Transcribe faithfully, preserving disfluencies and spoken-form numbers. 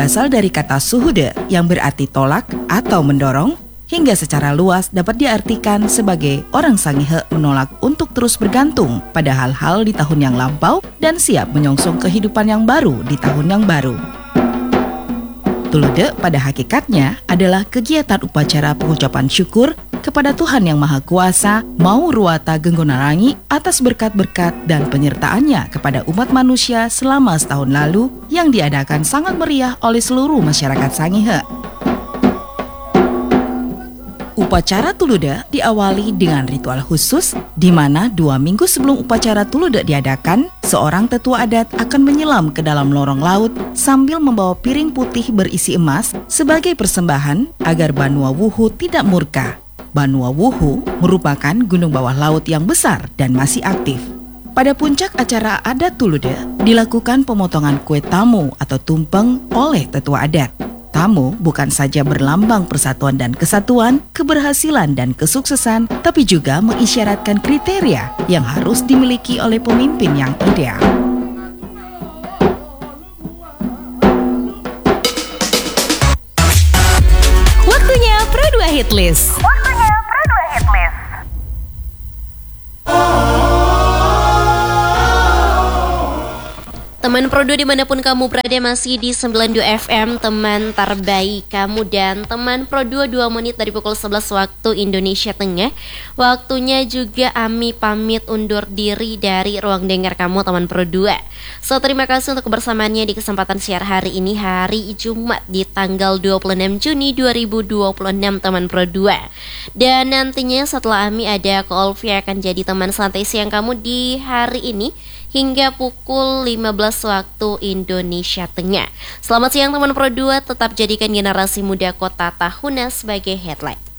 berasal dari kata suhude yang berarti tolak atau mendorong, hingga secara luas dapat diartikan sebagai orang sangihe menolak untuk terus bergantung pada hal-hal di tahun yang lampau dan siap menyongsong kehidupan yang baru di tahun yang baru. Tulude pada hakikatnya adalah kegiatan upacara pengucapan syukur kepada Tuhan Yang Maha Kuasa mau ruata genggonarangi atas berkat-berkat dan penyertaannya kepada umat manusia selama setahun lalu yang diadakan sangat meriah oleh seluruh masyarakat Sangihe. Upacara Tulude diawali dengan ritual khusus di mana dua minggu sebelum upacara Tulude diadakan, seorang tetua adat akan menyelam ke dalam lorong laut sambil membawa piring putih berisi emas sebagai persembahan agar Banua Wuhu tidak murka. Banua Wuhu merupakan gunung bawah laut yang besar dan masih aktif. Pada puncak acara adat Tulude dilakukan pemotongan kue tamu atau tumpeng oleh tetua adat. Tamu bukan saja berlambang persatuan dan kesatuan, keberhasilan dan kesuksesan, tapi juga mengisyaratkan kriteria yang harus dimiliki oleh pemimpin yang ideal. Waktunya Pro dua Hitlist. Waktunya Pro dua Hitlist. Teman Pro dua dimanapun kamu berada, masih di sembilan puluh dua F M, teman terbaik kamu. Dan teman Pro dua, dua menit dari pukul sebelas waktu Indonesia Tengah. Waktunya juga Ami pamit undur diri dari ruang dengar kamu teman Pro dua. So, terima kasih untuk kebersamaannya di kesempatan siar hari ini, hari Jumat di tanggal dua puluh enam Juni dua ribu dua puluh enam teman Pro dua. Dan nantinya setelah Ami ada Ko Olvi akan jadi teman santai siang kamu di hari ini hingga pukul lima belas waktu Indonesia Tengah. Selamat siang teman Pro dua, tetap jadikan generasi muda kota Tahuna sebagai headline.